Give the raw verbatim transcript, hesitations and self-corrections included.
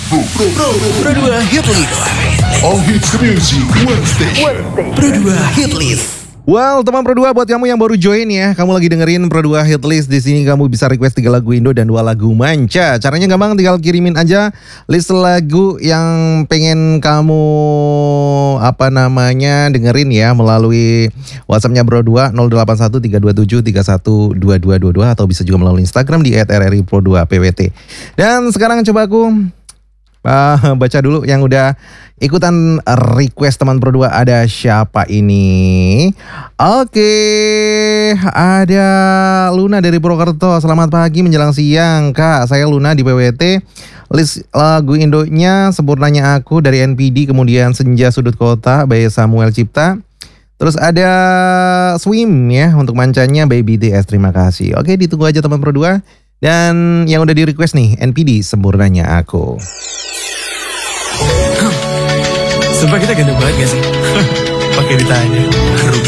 Pro, Pro, Pro, Pro dua Hit List. All hits music, one station. Pro dua Hit List. Well, teman Pro dua, buat kamu yang baru join ya, kamu lagi dengerin Pro dua Hit List. Di sini kamu bisa request tiga lagu Indo dan dua lagu manca. Caranya gampang, tinggal kirimin aja list lagu yang pengen kamu apa namanya dengerin ya melalui WhatsAppnya Pro dua nol delapan satu tiga dua tujuh tiga satu dua dua dua dua atau bisa juga melalui Instagram di et r r i pro dua p w t. Dan sekarang coba aku Uh, baca dulu yang udah ikutan request teman Pro dua. Ada siapa ini? Oke, ada Luna dari Purwokerto. Selamat pagi menjelang siang Kak, saya Luna di P W T. List lagu Indonya Sempurnanya Aku dari N P D, kemudian Senja Sudut Kota by Samuel Cipta. Terus ada Swim ya untuk mancanya by B T S. Terima kasih. Oke, ditunggu aja teman Pro dua. Dan yang udah di request nih N P D Sempurnanya Aku. Sumpah kita ganteng banget gak sih? Pakai ditanya.